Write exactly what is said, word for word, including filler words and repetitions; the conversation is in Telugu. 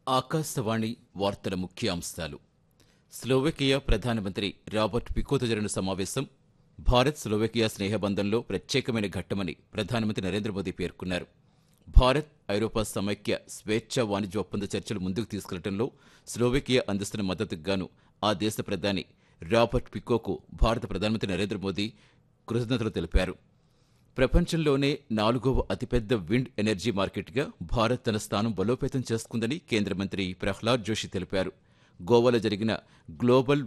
ఆకాశవాణి వార్తల ముఖ్యాంశాలు. స్లోవేకియా ప్రధానమంత్రి రాబర్ట్ ఫికోతో జరిగిన సమావేశం భారత్ స్లోవేకియా స్నేహబంధంలో ప్రత్యేకమైన ఘట్టమని ప్రధానమంత్రి నరేంద్ర మోదీ పేర్కొన్నారు. భారత్ ఐరోపా సమైక్య స్వేచ్ఛా వాణిజ్య ఒప్పంద చర్చలు ముందుకు తీసుకెళ్లడంలో స్లోవేకియా అందిస్తున్న మద్దతుకు గాను ఆ దేశ ప్రధాని రాబర్ట్ ఫికోకు భారత ప్రధానమంత్రి నరేంద్ర మోదీ కృతజ్ఞతలు తెలిపారు. ప్రపంచంలోనే నాలుగవ అతిపెద్ద విండ్ ఎనర్జీ మార్కెట్గా భారత్ తన స్థానం బలోపేతం చేసుకుందని కేంద్ర మంత్రి ప్రహ్లాద్ జోషి తెలిపారు. గోవాలో జరిగిన గ్లోబల్